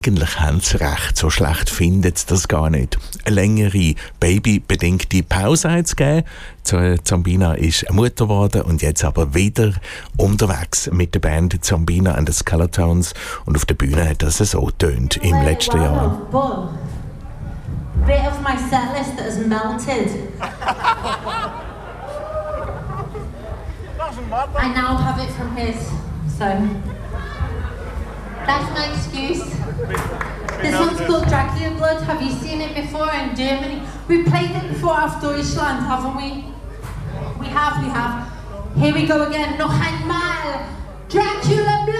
Eigentlich haben sie recht, so schlecht finden sie das gar nicht. Eine längere babybedingte Pause hat es gegeben. Zambina ist Mutter geworden und jetzt aber wieder unterwegs mit der Band Zambina and the Skeletons. Und auf der Bühne hat das so getönt im letzten Jahr. Bit of my setlist that has melted. I now have it from his, so that's my excuse. This one's called Dracula Blood. Have you seen it before in Germany? We played it before auf Deutschland, haven't we? We have. Here we go again. Noch einmal. Dracula Blood.